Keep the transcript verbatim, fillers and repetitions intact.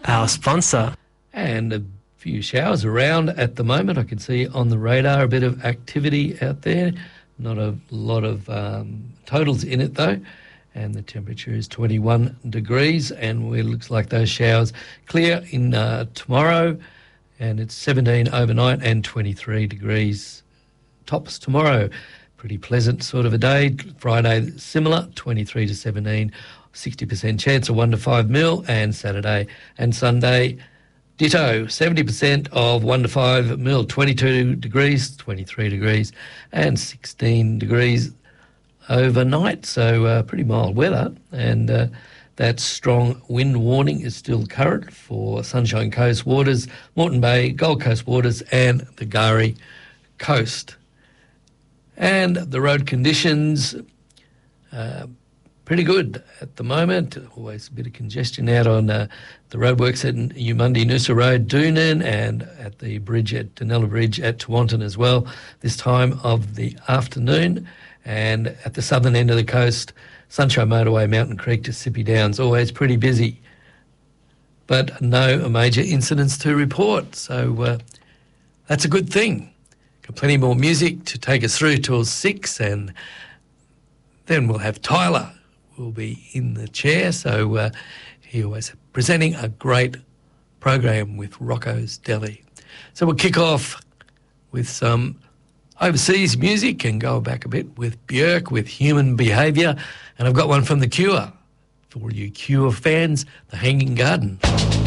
our sponsor. And a few showers around at the moment. I can see on the radar a bit of activity out there. Not a lot of um, totals in it though. And the temperature is twenty-one degrees, and it looks like those showers clear in uh, tomorrow, and it's seventeen overnight and twenty-three degrees tops tomorrow. Pretty pleasant sort of a day. Friday similar, twenty-three to seventeen, sixty percent chance of one to five mil, and Saturday and Sunday ditto, seventy percent of one to five mil, twenty-two degrees, twenty-three degrees, and sixteen degrees overnight, so uh, pretty mild weather, and uh, that strong wind warning is still current for Sunshine Coast waters, Moreton Bay, Gold Coast waters, and the Gari Coast. And the road conditions, uh, pretty good at the moment. Always a bit of congestion out on uh, the roadworks at Eumundi Noosa Road, Doonan, and at the bridge at Dunella Bridge at Tewantin as well, this time of the afternoon. And at the southern end of the coast, Sunshine Motorway, Mountain Creek to Sippy Downs, always pretty busy. But no major incidents to report, so uh, that's a good thing. Got plenty more music to take us through till six, and then we'll have Tyler will be in the chair, so uh, he always presenting a great program with Rocco's Deli. So we'll kick off with some overseas music and go back a bit with Björk with Human Behaviour, and I've got one from The Cure for you Cure fans, The Hanging Garden.